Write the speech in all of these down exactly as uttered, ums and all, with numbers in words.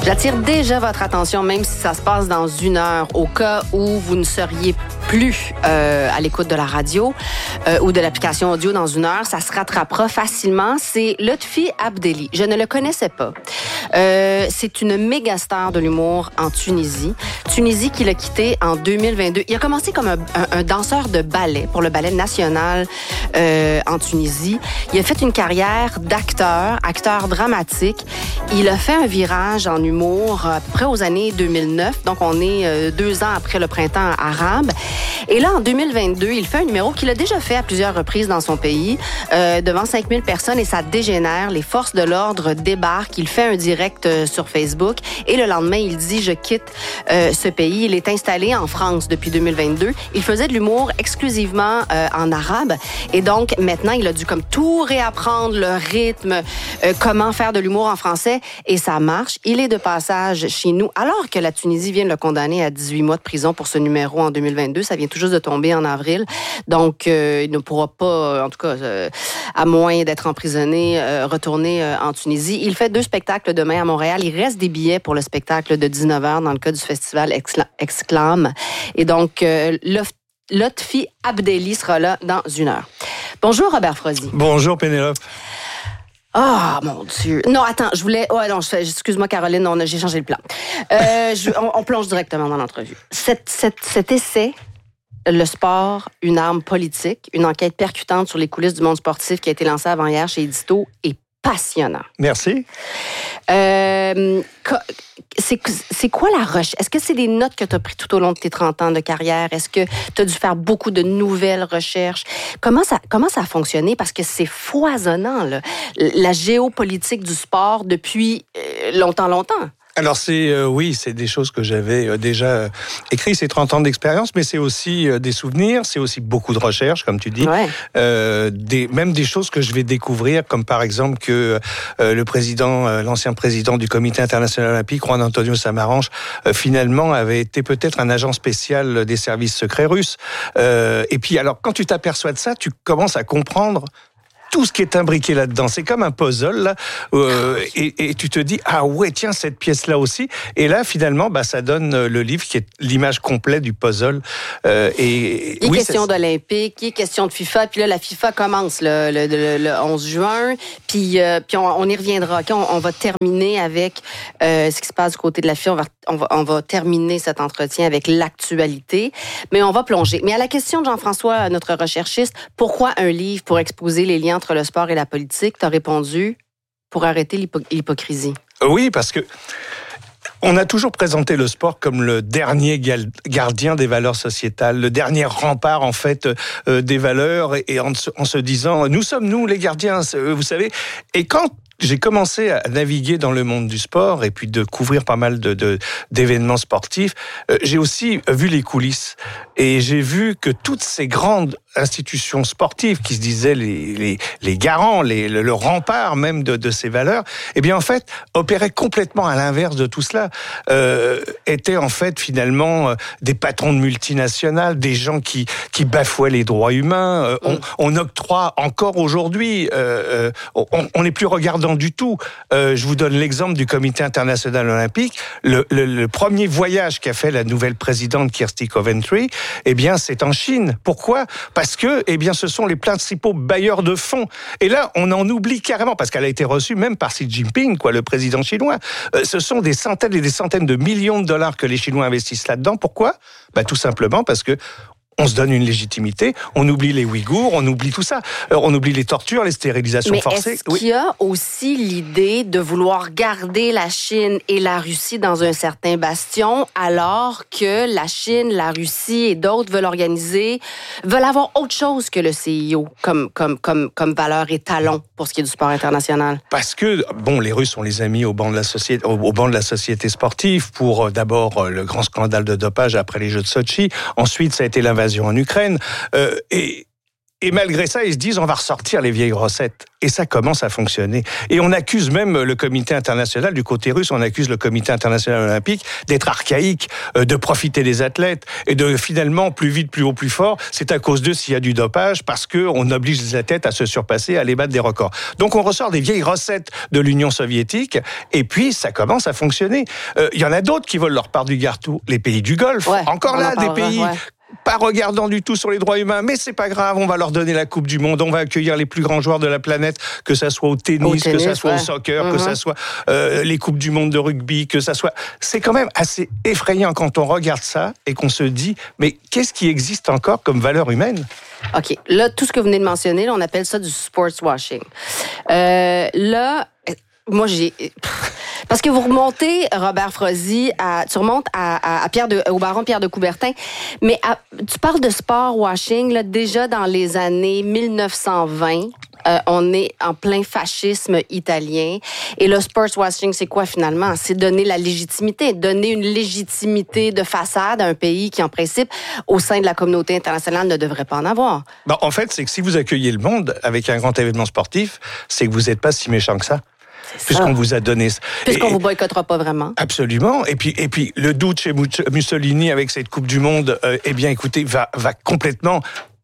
J'attire déjà votre attention, même si ça se passe dans une heure, au cas où vous ne seriez plus euh, à l'écoute de la radio euh, ou de l'application audio dans une heure, ça se rattrapera facilement. C'est Lotfi Abdelli. Je ne le connaissais pas. Euh, c'est une méga star de l'humour en Tunisie. Tunisie qu'il a quitté en deux mille vingt-deux. Il a commencé comme un, un, un danseur de ballet pour le ballet national euh, en Tunisie. Il a fait une carrière d'acteur, acteur dramatique. Il a fait un virage en humour à peu près aux années deux mille neuf. Donc, on est euh, deux ans après le printemps arabe. Et là, en deux mille vingt-deux, il fait un numéro qu'il a déjà fait à plusieurs reprises dans son pays, euh, devant cinq mille personnes, et ça dégénère. Les forces de l'ordre débarquent. Il fait un direct euh, sur Facebook. Et le lendemain, il dit « Je quitte euh, ce pays ». Il est installé en France depuis deux mille vingt-deux. Il faisait de l'humour exclusivement euh, en arabe. Et donc, maintenant, il a dû comme tout réapprendre, le rythme, euh, comment faire de l'humour en français. Et ça marche. Il est de passage chez nous, alors que la Tunisie vient de le condamner à dix-huit mois de prison pour ce numéro en deux mille vingt-deux. Ça vient tout juste de tomber en avril. Donc, euh, il ne pourra pas, en tout cas, euh, à moins d'être emprisonné, euh, retourner euh, en Tunisie. Il fait deux spectacles demain à Montréal. Il reste des billets pour le spectacle de dix-neuf heures dans le cadre du festival Excla- Exclame. Et donc, euh, Lotfi Abdelli sera là dans une heure. Bonjour, Robert Frozy. Bonjour, Pénélope. Ah, oh, mon Dieu. Non, attends, je voulais... Oh, non, je... excuse-moi, Caroline, on a... j'ai changé le plan. Euh, je... on, on plonge directement dans l'entrevue. Cet, cet, cet essai, le sport, une arme politique, une enquête percutante sur les coulisses du monde sportif qui a été lancée avant-hier chez Édito, est passionnant. Merci. Euh, c'est, c'est quoi la recherche? Est-ce que c'est des notes que tu as prises tout au long de tes trente ans de carrière? Est-ce que tu as dû faire beaucoup de nouvelles recherches? Comment ça, comment ça a fonctionné? Parce que c'est foisonnant, là, la géopolitique du sport depuis longtemps, longtemps. Alors c'est euh, oui, c'est des choses que j'avais euh, déjà euh, écrit, c'est trente ans d'expérience, mais c'est aussi euh, des souvenirs, c'est aussi beaucoup de recherches, comme tu dis, ouais. euh, des, même des choses que je vais découvrir, comme par exemple que euh, le président, euh, l'ancien président du Comité international olympique, Juan Antonio Samaranch, euh, finalement avait été peut-être un agent spécial des services secrets russes. Euh, et puis alors, quand tu t'aperçois de ça, tu commences à comprendre tout ce qui est imbriqué là-dedans. C'est comme un puzzle, là, euh, et, et tu te dis, ah ouais, tiens, cette pièce-là aussi. Et là, finalement, bah, ça donne le livre qui est l'image complète du puzzle. Euh, et, il est oui, question d'Olympique, il est question de FIFA, puis là, la FIFA commence le, le, le, le onze juin, puis, euh, puis on, on y reviendra. Okay? On, on va terminer avec euh, ce qui se passe du côté de la FIFA. On va, on, va, on va terminer cet entretien avec l'actualité, mais on va plonger. Mais à la question de Jean-François, notre recherchiste, pourquoi un livre pour exposer les liens entre le sport et la politique, tu as répondu pour arrêter l'hypo- l'hypocrisie. Oui, parce que on a toujours présenté le sport comme le dernier gardien des valeurs sociétales, le dernier rempart en fait euh, des valeurs, et, et en, se, en se disant nous sommes nous les gardiens, vous savez. Et quand j'ai commencé à naviguer dans le monde du sport et puis de couvrir pas mal de, de, d'événements sportifs, euh, j'ai aussi vu les coulisses. Et j'ai vu que toutes ces grandes institutions sportives qui se disaient les, les, les garants, les, le, le rempart même de, de ces valeurs, eh bien en fait, opéraient complètement à l'inverse de tout cela. Euh, étaient en fait finalement euh, des patrons de multinationales, des gens qui, qui bafouaient les droits humains. Euh, on, on octroie encore aujourd'hui, euh, euh, on n'est plus regardant du tout. Euh, je vous donne l'exemple du Comité international olympique. Le, le, le premier voyage qu'a fait la nouvelle présidente Kirsty Coventry, eh bien, c'est en Chine. Pourquoi ? Parce que, eh bien, ce sont les principaux bailleurs de fonds. Et là, on en oublie carrément, parce qu'elle a été reçue même par Xi Jinping, quoi, le président chinois. Euh, ce sont des centaines et des centaines de millions de dollars que les Chinois investissent là-dedans. Pourquoi ? Bah, tout simplement parce que on se donne une légitimité, on oublie les Ouïghours, on oublie tout ça. Alors, on oublie les tortures, les stérilisations Mais forcées. est-ce qu'il y a aussi l'idée de vouloir garder la Chine et la Russie dans un certain bastion, alors que la Chine, la Russie et d'autres veulent organiser, veulent avoir autre chose que le C I O comme, comme, comme, comme valeur et talon pour ce qui est du sport international? Parce que, bon, les Russes, on les a mis au banc de la société, au banc de la société sportive pour, d'abord, le grand scandale de dopage après les Jeux de Sochi. Ensuite, ça a été l'invasion en Ukraine. Euh, et et malgré ça, ils se disent on va ressortir les vieilles recettes. Et ça commence à fonctionner. Et on accuse même le comité international, du côté russe, on accuse le comité international olympique d'être archaïque, de profiter des athlètes et de finalement plus vite, plus haut, plus fort. C'est à cause d'eux s'il y a du dopage parce qu'on oblige les athlètes à se surpasser, à aller battre des records. Donc on ressort des vieilles recettes de l'Union soviétique et puis ça commence à fonctionner. Il euh, y en a d'autres qui veulent leur part du gâteau. Les pays du Golfe, ouais, encore là, des pays... Ouais. Pas regardant du tout sur les droits humains, mais c'est pas grave, on va leur donner la Coupe du Monde, on va accueillir les plus grands joueurs de la planète, que ça soit au tennis, au tennis que ça soit ouais. au soccer, mm-hmm. que ça soit euh, les Coupes du Monde de rugby, que ça soit... C'est quand même assez effrayant quand on regarde ça et qu'on se dit, mais qu'est-ce qui existe encore comme valeur humaine? OK. Là, tout ce que vous venez de mentionner, là, on appelle ça du sports washing. Euh, là, moi, j'ai... Parce que vous remontez, Robert Frozy, à, tu remontes à, à, à Pierre de, au baron Pierre de Coubertin, mais à, tu parles de sport washing, là, déjà dans les années mille neuf cent vingt, euh, on est en plein fascisme italien. Et le sports washing, c'est quoi finalement? C'est donner la légitimité, donner une légitimité de façade à un pays qui, en principe, au sein de la communauté internationale, ne devrait pas en avoir. Bon, en fait, c'est que si vous accueillez le monde avec un grand événement sportif, c'est que vous n'êtes pas si méchant que ça. Puisqu'on vous a donné... Puisqu'on et, vous boycottera pas vraiment. Absolument. Et puis, et puis le Duce Mussolini, avec cette Coupe du Monde, euh, eh bien, écoutez, va, va complètement...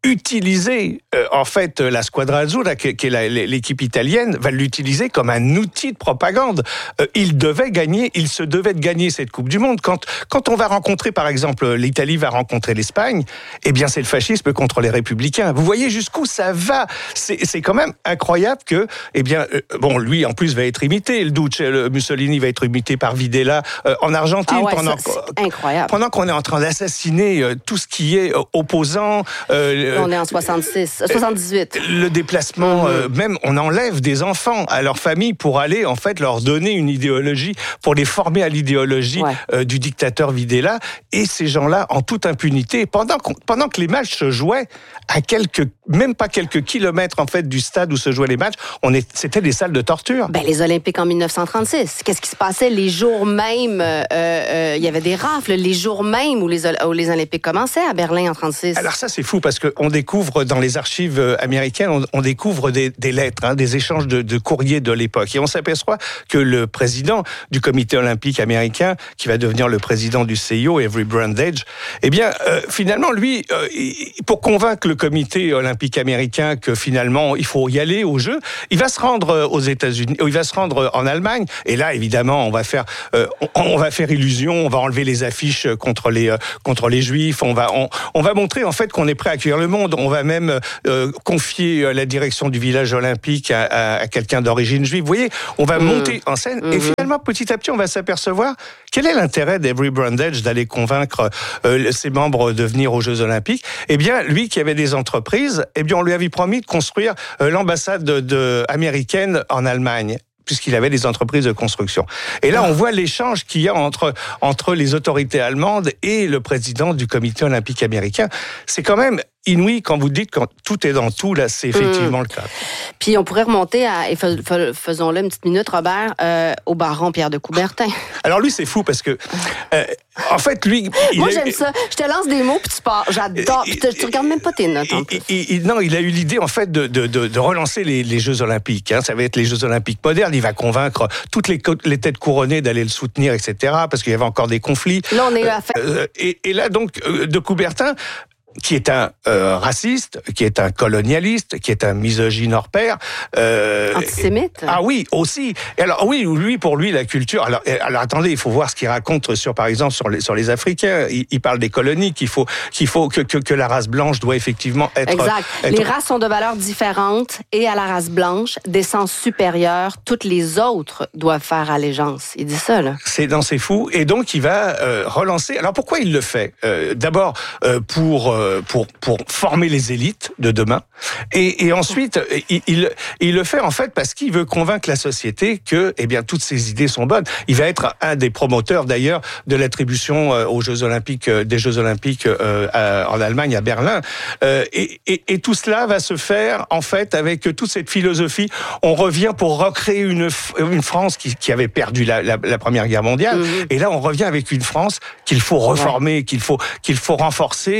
utiliser euh, en fait la Squadra Azzurra, qui, qui est la, l'équipe italienne, va l'utiliser comme un outil de propagande. Euh, il devait gagner, il se devait de gagner cette Coupe du Monde. Quand quand on va rencontrer, par exemple, l'Italie va rencontrer l'Espagne, eh bien c'est le fascisme contre les républicains. Vous voyez jusqu'où ça va. C'est, c'est quand même incroyable que, eh bien, euh, bon, lui en plus va être imité. Le Duce, le Mussolini va être imité par Videla euh, en Argentine. Ah ouais, pendant, ça, c'est incroyable. Pendant qu'on est en train d'assassiner euh, tout ce qui est euh, opposant. Euh, On est en soixante-six, soixante-dix-huit. Le déplacement, mmh. euh, même on enlève des enfants à leur famille pour aller en fait leur donner une idéologie, pour les former à l'idéologie ouais. euh, du dictateur Videla. Et ces gens-là, en toute impunité, pendant, pendant que les matchs se jouaient à quelques, même pas quelques kilomètres en fait du stade où se jouaient les matchs, on est, c'était des salles de torture. Ben les Olympiques en mille neuf cent trente-six. Qu'est-ce qui se passait les jours même euh, euh, Il y avait des rafles les jours même où les, où les Olympiques commençaient à Berlin en trente-six. Alors ça c'est fou parce que on découvre dans les archives américaines, on, on découvre des, des lettres, hein, des échanges de, de courriers de l'époque. Et on s'aperçoit que le président du comité olympique américain, qui va devenir le président du C I O, Avery Brundage, eh bien, euh, finalement, lui, euh, pour convaincre le comité olympique américain que finalement, il faut y aller aux Jeux, il va se rendre aux États-Unis, il va se rendre en Allemagne. Et là, évidemment, on va faire, euh, on, on va faire illusion, on va enlever les affiches contre les, euh, contre les Juifs, on va, on, on va montrer en fait qu'on est prêt à accueillir le monde. On va même euh, confier la direction du village olympique à, à, à quelqu'un d'origine juive. Vous voyez, on va mmh. monter en scène mmh. et finalement, petit à petit, on va s'apercevoir quel est l'intérêt d'Avery Brundage d'aller convaincre euh, ses membres de venir aux Jeux Olympiques. Eh bien, lui qui avait des entreprises, eh bien, on lui avait promis de construire euh, l'ambassade de, de, américaine en Allemagne, puisqu'il avait des entreprises de construction. Et là, on voit l'échange qu'il y a entre, entre les autorités allemandes et le président du comité olympique américain. C'est quand même inouï quand vous dites que tout est dans tout, là, c'est effectivement mmh. le cas. Puis on pourrait remonter à, et faisons-le une petite minute, Robert, euh, au baron Pierre de Coubertin. Alors lui, c'est fou parce que, euh, en fait, lui... Moi, a... j'aime ça. Je te lance des mots, puis tu pars. J'adore. Puis tu regardes même pas tes notes, en plus. Et, et, non, il a eu l'idée, en fait, de, de, de, de relancer les, les Jeux Olympiques. Hein. Ça va être les Jeux Olympiques modernes. Il va convaincre toutes les, les têtes couronnées d'aller le soutenir, et cetera, parce qu'il y avait encore des conflits. Là, on est à faire... euh, et, et là, donc, euh, de Coubertin... qui est un euh, raciste, qui est un colonialiste, qui est un misogyne hors pair. Euh, Antisémite. Ah oui, aussi. Et alors oui, lui, pour lui, la culture... Alors, alors attendez, il faut voir ce qu'il raconte sur, par exemple, sur les, sur les Africains. Il, il parle des colonies, qu'il faut, qu'il faut que, que, que la race blanche doit effectivement être... Exact. Être... Les races sont de valeurs différentes et à la race blanche, d'essence supérieure, toutes les autres doivent faire allégeance. Il dit ça, là. C'est dans C'est fou. Et donc, il va euh, relancer... Alors, pourquoi il le fait euh, D'abord, euh, pour... Euh, Pour, pour former les élites de demain. Et, et ensuite, il, il, il le fait en fait parce qu'il veut convaincre la société que, eh bien, toutes ses idées sont bonnes. Il va être un des promoteurs d'ailleurs de l'attribution aux Jeux Olympiques, des Jeux Olympiques euh, à, en Allemagne, à Berlin. Euh, et, et, et tout cela va se faire en fait avec toute cette philosophie. On revient pour recréer une, une France qui, qui avait perdu la, la, la Première Guerre mondiale. Mmh. Et là, on revient avec une France qu'il faut reformer, ouais. qu'il faut qu'il faut renforcer et renforcer.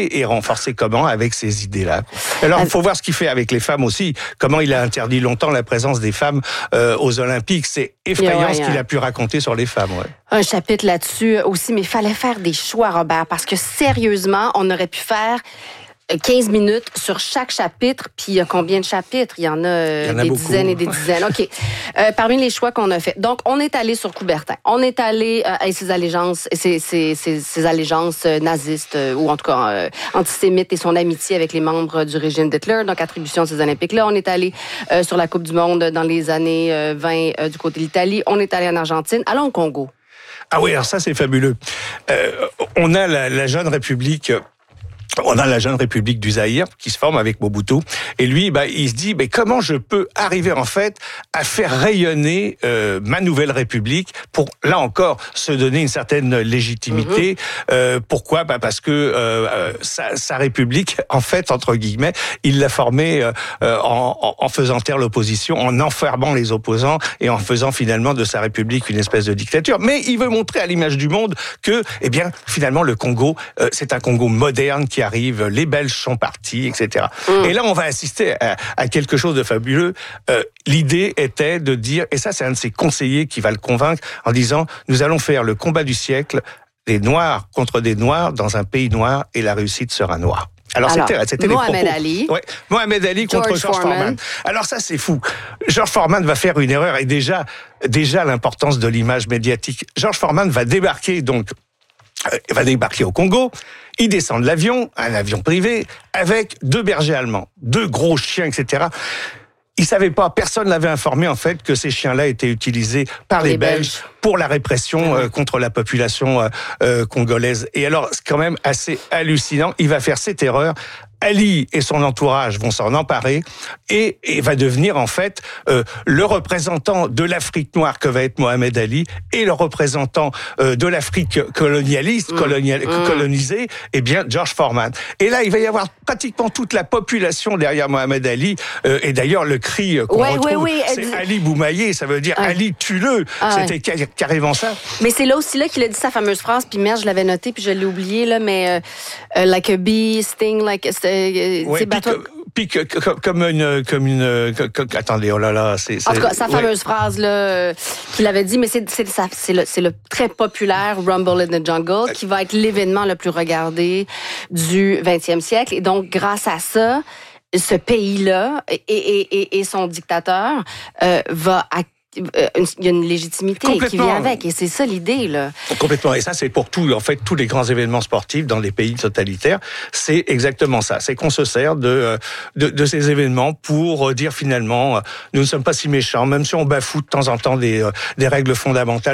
renforcer comment avec ces idées-là. Alors, il faut voir ce qu'il fait avec les femmes aussi. Comment il a interdit longtemps la présence des femmes euh, aux Olympiques. C'est effrayant ouais, ce qu'il a pu raconter sur les femmes. Ouais. Un chapitre là-dessus aussi, mais il fallait faire des choix, Robert, parce que sérieusement, on aurait pu faire quinze minutes sur chaque chapitre, puis il y a combien de chapitres? Il y en a, euh, il y en a des beaucoup. dizaines et des dizaines. OK. Euh, parmi les choix qu'on a fait. Donc, on est allé sur Coubertin. On est allé euh, avec ses allégeances, ses, ses, ses, ses allégeances nazistes, euh, ou en tout cas euh, antisémites, et son amitié avec les membres du régime d'Hitler, donc attribution de ces Olympiques-là. On est allé euh, sur la Coupe du Monde dans les années euh, vingt euh, du côté de l'Italie. On est allé en Argentine. Allons au Congo. Ah oui, alors ça, c'est fabuleux. Euh, on a la, la jeune République... On a la jeune République du Zaïre qui se forme avec Mobutu. Et lui, bah, il se dit, bah, comment je peux arriver en fait à faire rayonner euh, ma nouvelle République pour, là encore, se donner une certaine légitimité. Mm-hmm. Euh, pourquoi ? Bah, parce que euh, sa, sa République, en fait, entre guillemets, il l'a formée euh, en, en faisant taire l'opposition, en enfermant les opposants et en faisant finalement de sa République une espèce de dictature. Mais il veut montrer à l'image du monde que, eh bien, finalement, le Congo, euh, c'est un Congo moderne qui arrive, les Belges sont partis, et cetera. Mmh. Et là, on va assister à, à quelque chose de fabuleux. Euh, l'idée était de dire, et ça, c'est un de ses conseillers qui va le convaincre, en disant, nous allons faire le combat du siècle, des Noirs contre des Noirs dans un pays noir, et la réussite sera noire. Alors, Alors c'était, c'était Mohamed les propos. Ali. Ouais, Mohamed Ali George contre George Foreman. Foreman. Alors ça, c'est fou. George Foreman va faire une erreur, et déjà, déjà l'importance de l'image médiatique. George Foreman va débarquer, donc, Il va débarquer au Congo, il descend de l'avion, un avion privé, avec deux bergers allemands, deux gros chiens, et cetera. Il savait pas, personne l'avait informé en fait que ces chiens-là étaient utilisés par les, les Belges, Belges pour la répression euh, contre la population euh, euh, congolaise. Et alors, c'est quand même assez hallucinant. Il va faire cette erreur. Ali et son entourage vont s'en emparer et, et va devenir en fait euh, le représentant de l'Afrique noire que va être Mohamed Ali et le représentant euh, de l'Afrique colonialiste, colonial, mmh. colonisée, eh bien George Foreman. Et là, il va y avoir pratiquement toute la population derrière Mohamed Ali. Euh, et d'ailleurs, le cri qu'on ouais, retrouve, ouais, ouais, c'est elle... Ali Boumaillé, ça veut dire ah. Ali tue-le. Ah, C'était ouais. carrément ça. Mais c'est là aussi là qu'il a dit sa fameuse phrase. Puis merde, je l'avais noté puis je l'ai oublié là, mais euh, like a bee, sting like a Ouais, pique, pique comme une, comme une, comme, attendez, oh là là, c'est. En tout cas, sa fameuse ouais. phrase là qu'il avait dit, mais c'est c'est c'est le c'est le très populaire Rumble in the Jungle qui va être l'événement le plus regardé du vingtième siècle, et donc grâce à ça, ce pays-là et et et, et son dictateur euh, va il y a une légitimité qui vient avec, et c'est ça l'idée là. Complètement, et ça c'est pour tout, en fait, tous les grands événements sportifs dans les pays totalitaires, c'est exactement ça. C'est qu'on se sert de, de de ces événements pour dire finalement, nous ne sommes pas si méchants, même si on bafoue de temps en temps des des règles fondamentales.